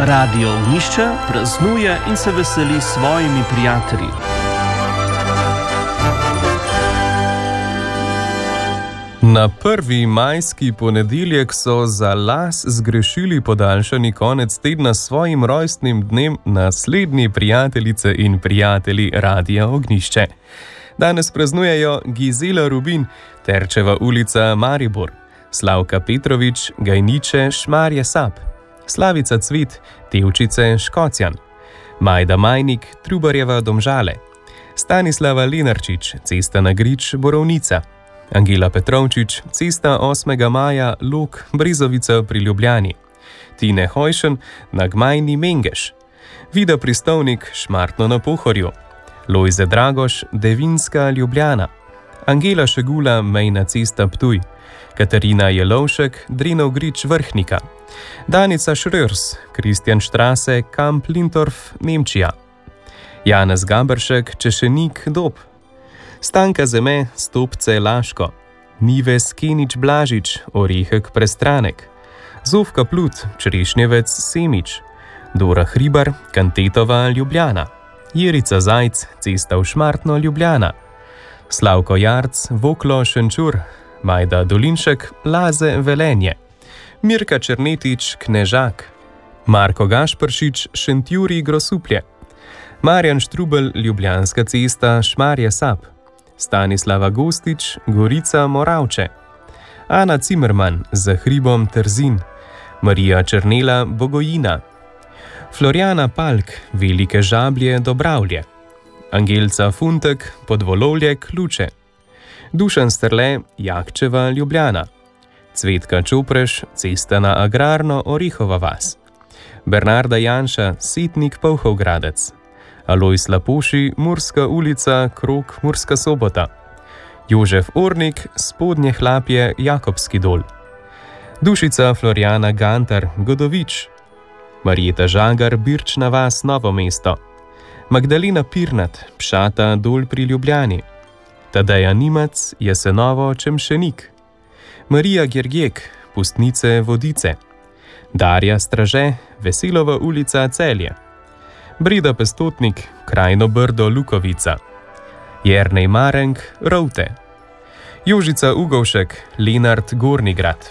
Radio Ognjišče praznuje in se veseli s svojimi prijatelji. Na prvi majski ponedeljek so za las zgrešili podaljšani konec tedna s svojim rojstnim dnem naslednji prijateljice in prijatelji Radia Ognjišče. Danes praznujejo Gizela Rubin, Terčeva ulica Maribor, Slavka Petrovič, Gajniče, Šmarje Sap, Slavica Cvet, Tevčice, Škocjan, Majda Majnik, Trubarjeva Domžale, Stanislava Lenarčič, Cesta na Grič, Borovnica, Angela Petrovčič, Cesta 8. maja, Lok, Brezovica pri Ljubljani, Tine Hojšen, na Gmajni Mengeš, Vida Pristovnik, Šmartno na Pohorju, Lojze Dragoš, Devinska Ljubljana, Angela Šegula, Mejna cesta Ptuj, Katarina Jelovšek, Drenov Grič Vrhnika, Danica Šrörs, Kristjan Štrase, Kamp Lintorf, Nemčija, Janez Gabršek, Češenik Dob, Stanka Zeme, Stopce Laško, Nives Kenič Blažič, Orehek Prestranek, Zofka Plut, Črešnjevec Semič, Dora Hribar, Kantetova Ljubljana, Jerica Zajc, Cesta v Šmartno Ljubljana, Slavko Jarc, Voklo Šenčur, Majda Dolinšek, Laze Velenje, Mirka Černetič, Knežak, Marko Gašpršič, Šentjuri Grosuplje, Marjan Štrubel, Ljubljanska cesta, Šmarje Sap, Stanislava Gostič, Gorica Moravče, Ana Cimerman, za hribom Trzin, Marija Černela, Bogojina, Florjana Palk, Velike Žablje, Dobravlje, Angelca Funtek, Podvolovlje, Kluče, Dušan Strle, Jakčeva, Ljubljana, Cvetka Čopreš, Cesta na Agrarno, Orehova vas, Bernarda Janša, Setnik Polhovgradec, Alojz Lapoši, Murska ulica, Krog, Murska Sobota, Jožef Ornik, Spodnje Hlapje, Jakobski dol, Dušica Florjana Gantar, Godovič, Marjeta Žagar, Birčna vas, Novo mesto, Magdalena Pirnat, Pšata dol pri Ljubljani, Tadeja Nimac, Jesenovo, Čemšenik, Marija Gergjek, Pustnice Vodice, Darja Straže, Veselova ulica Celje, Breda Pestotnik, Krajno Brdo Lukovica, Jernej Marenk, Rovte, Jožica Ugovšek, Lenart Gornigrad,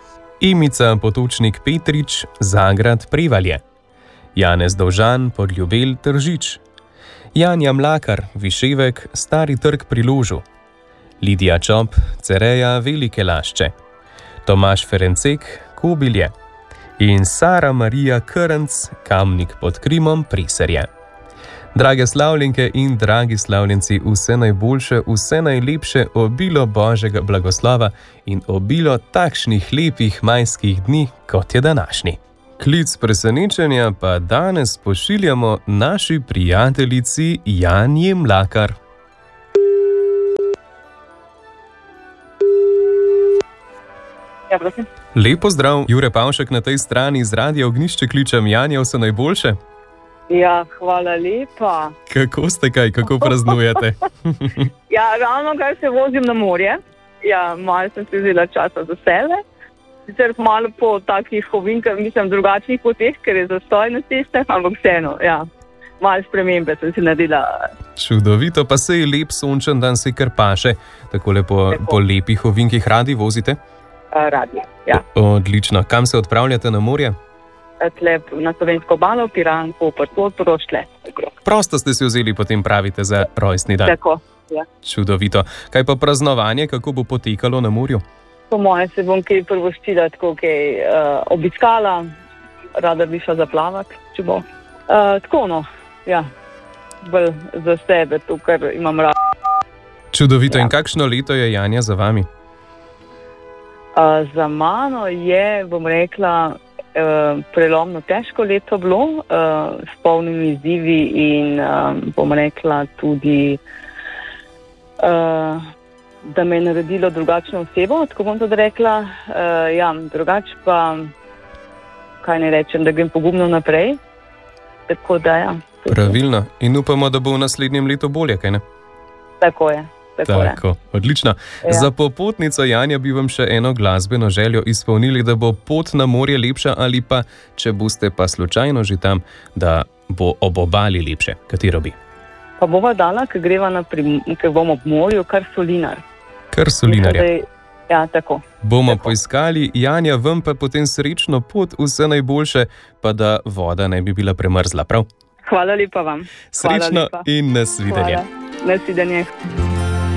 Emica Potočnik Petrič, Zagrad Prevalje, Janez Dovžan, Podljubel Tržič, Janja Mlakar, Viševek, Stari trg pri Ložu, Lidija Čop, Cereja Velike Lašče, Tomaž Ferencek, Kobilje in Sara Marija Krnc, Kamnik pod Krimom, Priserje. Drage slavljenke in dragi slavljenci, vse najboljše, vse najlepše, obilo Božjega blagoslova in obilo takšnih lepih majskih dni, kot je današnji. Klic presenečenja pa danes pošiljamo naši prijateljici Janji Mlakar. Ja, prosim. Lep pozdrav, Jure Pavšek na tej strani z Radia Ognjišče kličem. Janja, vse najboljše? Ja, hvala lepa. Kako ste kaj, kako praznujete? Ja, ravno kar se vozim na morje. Ja, malo sem si vzela časa za sebe. Sicer malo po takih ovinkah, mislim, drugačnih poteh, ker je zastoj na cestah, ampak vseeno, ja, malo spremembe sem si naredila. Čudovito, pa se je lep sončen dan, se kar paše. Takole po lepih ovinkih radi vozite? Radi, ja. Odlično. Kam se odpravljate na morje? Tle na Slovensko obalo, Piran, Koper, Portorož, tle. Prosto ste si vzeli, potem pravite, za rojstni dan. Tako, ja. Čudovito. Kaj pa praznovanje, kako bo potekalo na morju? Po moje se bom kaj prvoštila, tako kaj obiskala, rada bi šla zaplavati, če bo. Tako no, ja, bolj za sebe, to, kar imam rada. Čudovito. Ja. In kakšno leto je, Janja, za vami? Za mano je, bom rekla, prelomno težko leto bilo, s polnimi izzivi in bom rekla tudi, da me je naredilo drugačno osebo, tako bom tudi rekla. Ja, drugače pa, kaj ne rečem, da grem pogumno naprej. Tako da, ja. Pravilno. In upamo, da bo v naslednjem letu bolje, kaj ne? Tako je. Tako, odlično. Ja. Za popotnico Janja bi vam še eno glasbeno željo izpolnili, da bo pot na morje lepša, ali pa, če boste pa slučajno že tam, da bo ob obali lepše. Katero bi? Pa bova dala, ker bomo ob morju, kar Solinar. Kar Solinarja. Ja, tako. Bomo poiskali. Janja, vam pa potem srečno pot, vse najboljše, pa da voda ne bi bila premrzla, prav? Hvala lepa vam. Srečno in nasvidenje. Nasvidenje.